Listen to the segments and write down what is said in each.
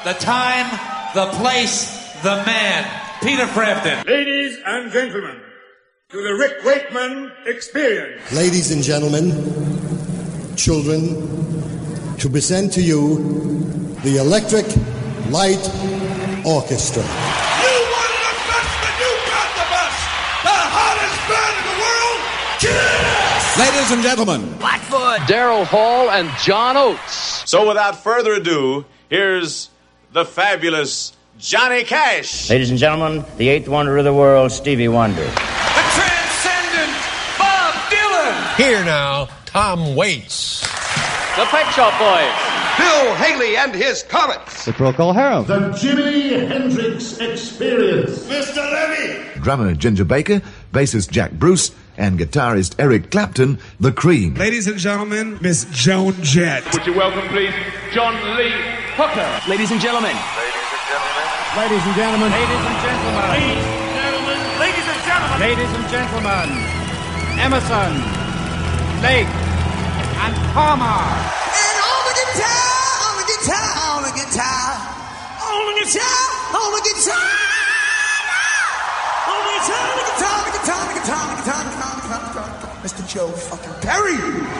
the time, the place, the man. Peter Frampton. Ladies and gentlemen, to the Rick Wakeman Experience. Ladies and gentlemen, children, to present to you the Electric Light Orchestra. You wanted the best, but you got the best. The hottest band in the world, Kiss! Ladies and gentlemen, Blackfoot, Daryl Hall, and John Oates. So without further ado, here's the fabulous Johnny Cash. Ladies and gentlemen, the eighth wonder of the world, Stevie Wonder. The transcendent Bob Dylan. Here now, Tom Waits. The Pet Shop Boys. Bill Haley and his Comets. The Procol Harum. The Jimi Hendrix Experience. Mr. Levy. drummer Ginger Baker, bassist Jack Bruce, and guitarist Eric Clapton, The Cream. Ladies and gentlemen, Miss Joan Jett. Would you welcome, please, John Lee Hooker. Ladies and gentlemen. Ladies and gentlemen. Ladies and gentlemen. Ladies and gentlemen. Ladies and gentlemen. Ladies and gentlemen. Emerson, Lake, and Palmer. And on the guitar, on the guitar, on the guitar, on the guitar, on the guitar, on the guitar, on the guitar, on the guitar, on the guitar, on the guitar, on the guitar, on the guitar, Mr. Joe fucking Perry.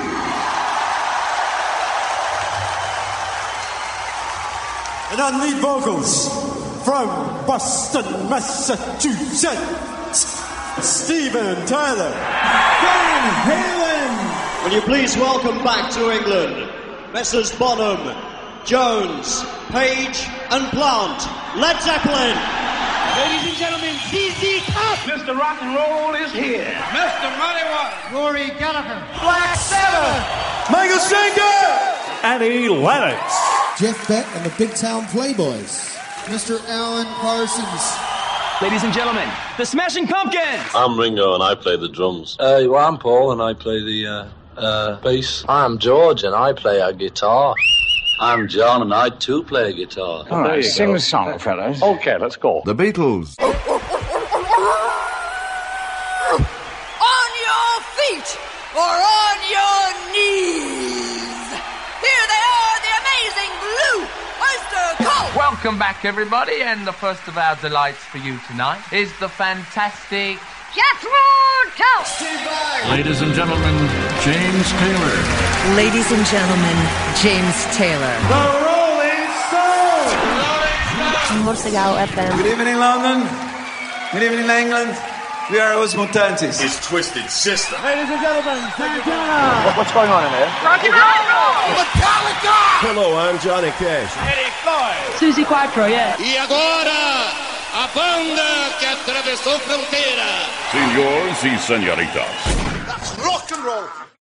And on lead vocals, from Boston, Massachusetts, Steven Tyler. Van Halen! Will you please welcome back to England, Messrs. Bonham, Jones, Page, and Plant, Led Zeppelin. Ladies and gentlemen, ZZ Top. Mr. Rock and Roll is here. Mr. Muddy Waters. Rory Gallagher. Black Sabbath. Michael Schenker! Annie Lennox. Jeff Beck and the Big Town Playboys. Mr. Alan Parsons. Ladies and gentlemen, the Smashing Pumpkins. I'm Ringo and I play the drums. Well, I'm Paul and I play the bass. I'm George and I play a guitar. I'm John and I too play a guitar. All right, sing the song, fellas. Okay, let's go. The Beatles. On your feet or on your knees. Here they are, the amazing Blue Oyster Cult. Welcome back, everybody, and the first of our delights for you tonight is the fantastic Jethro Tull. Ladies and gentlemen, James Taylor. Ladies and gentlemen, James Taylor. The Rolling Stones. Morsegal FM. Good evening, London. Good evening, England. We are Os Mutantes. His Twisted Sister. Ladies and gentlemen, Santana. What's going on in there? Rock and roll. Metallica. Hello, I'm Johnny Cash. Eddie Floyd. Susie Quattro, yes. E agora, a banda que atravessou fronteira. Senores y señoritas. That's rock and roll.